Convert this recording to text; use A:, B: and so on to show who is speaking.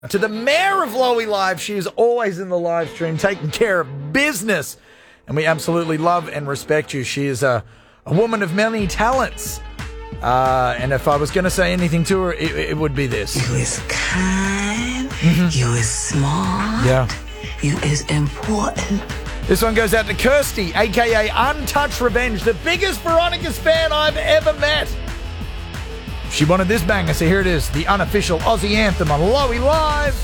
A: To the mayor of Lowy Live, she is always in the live stream taking care of business. And we absolutely love and respect you. She is a woman of many talents. And if I was going to say anything to her, it would be this.
B: You is kind. You is smart.
A: Yeah.
B: You is important.
A: This one goes out to Kirsty, a.k.a. Untouched Revenge, the biggest Veronica's fan I've ever met. She wanted this banger, so here it is, the unofficial Aussie anthem on Lowy Live.